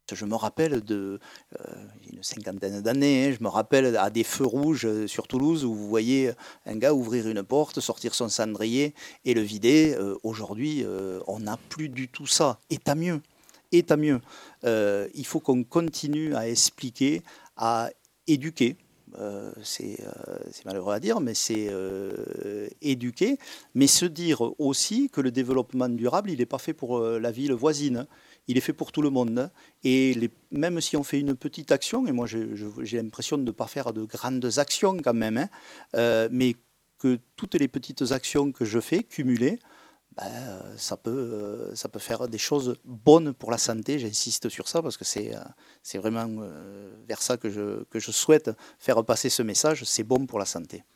Je me rappelle une cinquantaine d'années, je me rappelle à des feux rouges sur Toulouse où vous voyez un gars ouvrir une porte, sortir son cendrier et le vider. Aujourd'hui, on n'a plus du tout ça. Et tant mieux. Et tant mieux. Il faut qu'on continue à expliquer, à éduquer. C'est malheureux à dire, mais c'est éduquer, mais se dire aussi que le développement durable, il n'est pas fait pour la ville voisine, il est fait pour tout le monde, hein. Et même si on fait une petite action, et moi j'ai l'impression de ne pas faire de grandes actions quand même, hein, mais que toutes les petites actions que je fais, cumulées, ben, ça peut faire des choses bonnes pour la santé. J'insiste sur ça parce que c'est vraiment vers ça que je souhaite faire passer ce message. C'est bon pour la santé.